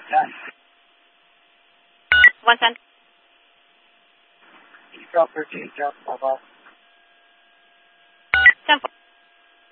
Done. One cent. East Route 13, Johnson, Mobile.